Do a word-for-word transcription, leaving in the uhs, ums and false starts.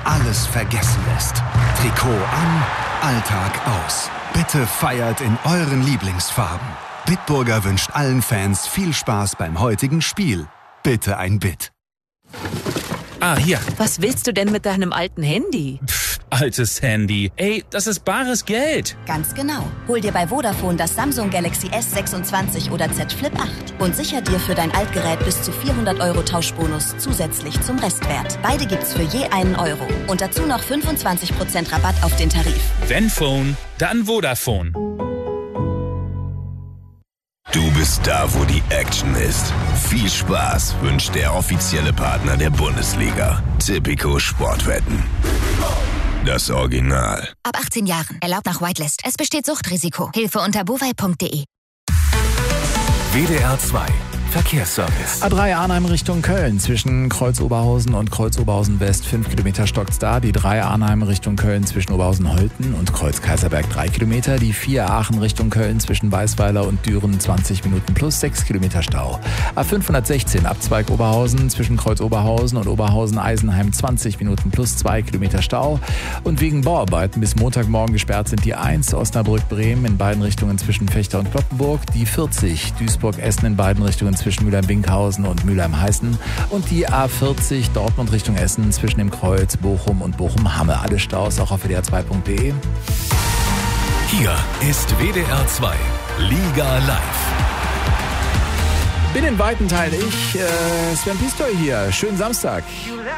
alles vergessen lässt. Trikot an, Alltag aus. Bitte feiert in euren Lieblingsfarben. Bitburger wünscht allen Fans viel Spaß beim heutigen Spiel. Bitte ein Bit. Ah, hier. Was willst du denn mit deinem alten Handy? Pff, altes Handy. Ey, das ist bares Geld. Ganz genau. Hol dir bei Vodafone das Samsung Galaxy S sechsundzwanzig oder Z Flip acht und sicher dir für dein Altgerät bis zu vierhundert Euro Tauschbonus zusätzlich zum Restwert. Beide gibt's für je einen Euro. Und dazu noch fünfundzwanzig Prozent Rabatt auf den Tarif. Wenn Phone, dann Vodafone. Du bist da, wo die Action ist. Viel Spaß wünscht der offizielle Partner der Bundesliga. Tipico Sportwetten. Das Original. Ab achtzehn Jahren. Erlaubt nach Whitelist. Es besteht Suchtrisiko. Hilfe unter bovai punkt de. W D R zwei Verkehrsservice. A drei Arnheim Richtung Köln. Zwischen Kreuz Oberhausen und Kreuz Oberhausen West fünf Kilometer stockt's da. Die drei Arnheim Richtung Köln zwischen Oberhausen-Holten und Kreuz Kaiserberg drei Kilometer. Die vier Aachen Richtung Köln zwischen Weißweiler und Düren zwanzig Minuten plus sechs Kilometer Stau. A fünfhundertsechzehn Abzweig Oberhausen zwischen Kreuz Oberhausen und Oberhausen-Eisenheim zwanzig Minuten plus zwei Kilometer Stau. Und wegen Bauarbeiten bis Montagmorgen gesperrt sind die eins Osnabrück-Bremen in beiden Richtungen zwischen Fechter und Cloppenburg. Die vierzig Duisburg-Essen in beiden Richtungen zwischen Mülheim-Winkhausen und Mülheim-Heißen und die A vierzig Dortmund Richtung Essen zwischen dem Kreuz Bochum und Bochum-Hamme. Alle Staus auch auf w d r zwei punkt de. Hier ist W D R zwei Liga Live. Bin in weiten Teilen ich, äh, Sven Pistoy hier. Schönen Samstag.